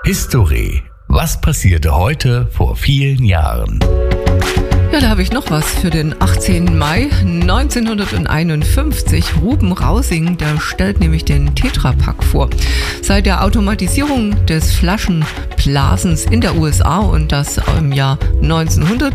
History. Was passierte heute vor vielen Jahren? Ja, da habe ich noch was für den 18. Mai 1951. Ruben Rausing, der stellt nämlich den Tetra Pak vor. Seit der Automatisierung des Flaschenblasens in der USA und das im Jahr 1900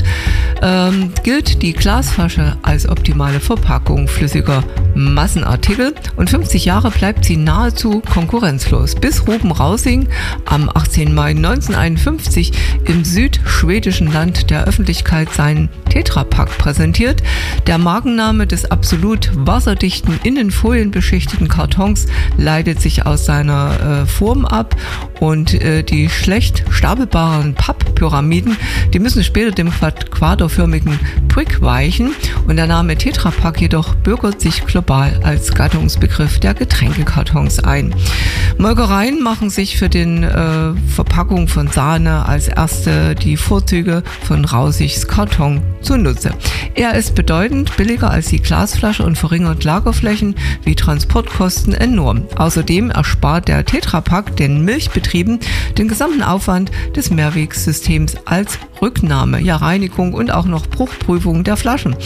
gilt die Glasflasche als optimale Verpackung flüssiger Massenartikel und 50 Jahre bleibt sie nahezu konkurrenzlos, bis Ruben Rausing am 18. Mai 1951 im südschwedischen Land der Öffentlichkeit seinen Tetra Pak präsentiert. Der Markenname des absolut wasserdichten, innenfolienbeschichteten Kartons leitet sich aus seiner Form ab und die schlecht stapelbaren Papppyramiden, die müssen später dem quaderförmigen Brick weichen und der Name Tetra Pak jedoch bürgert sich global als Gattungsbegriff der Getränkekartons ein. Molkereien machen sich für den Verpackung von Sahne als erste die Vorzüge von Rausigs Karton zunutze. Er ist bedeutend billiger als die Glasflasche und verringert Lagerflächen wie Transportkosten enorm. Außerdem erspart der Tetra Pak den Milchbetrieben den gesamten Aufwand des Mehrwegsystems als Rücknahme, Reinigung und auch noch Bruchprüfung der Flaschen.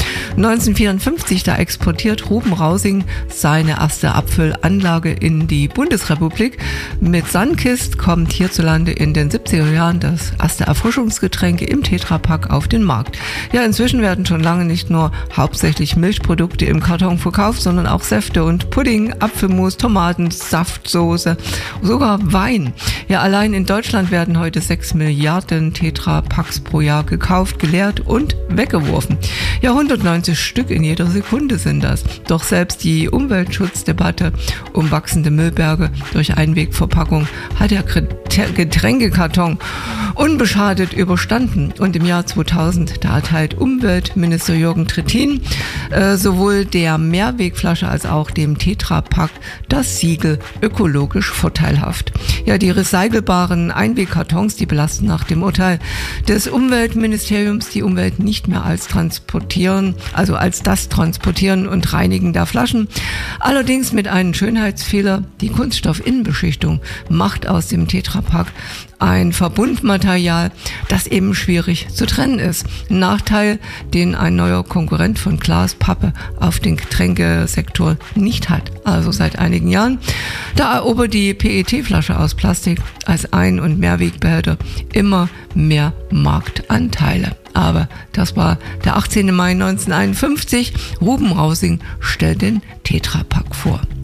1954, da exportiert Ruben Rausing seine erste Abfüllanlage in die Bundesrepublik. Mit Sunkist kommt hierzulande in den 70er Jahren das erste Erfrischungsgetränk im Tetra Pak auf den Markt. Ja, inzwischen werden schon lange nicht nur hauptsächlich Milchprodukte im Karton verkauft, sondern auch Säfte und Pudding, Apfelmus, Tomaten, Saftsoße, sogar Wein. Ja, allein in Deutschland werden heute 6 Milliarden Tetra Paks pro Jahr gekauft, geleert und weggeworfen. Ja, 190 Stück in jeder Sekunde sind das. Doch selbst die Umweltschutzdebatte um wachsende Müllberge durch Einwegverpackung hat der Getränkekarton unbeschadet überstanden. Und im Jahr 2000, da erteilt Umweltminister Jürgen Trittin sowohl der Mehrwegflasche als auch dem Tetra Pak das Siegel ökologisch vorteilhaft. Ja, die recycelbaren Einwegkartons, die belasten nach dem Urteil des Umweltministeriums die Umwelt nicht mehr als das Transportieren und Reinigen der Flaschen. Allerdings mit einem Schönheitsfehler: die Kunststoffinnenbeschichtung macht aus dem Tetra Pak ein Verbundmaterial, das eben schwierig zu trennen ist. Ein Nachteil, den ein neuer Konkurrent von Glaspappe auf den Getränkesektor nicht hat. Also seit einigen Jahren, da erobert die PET-Flasche aus Plastik als Ein- und Mehrwegbehälter immer mehr Marktanteile. Aber das war der 18. Mai 1951. Ruben Rausing stellt den Tetra Pak vor.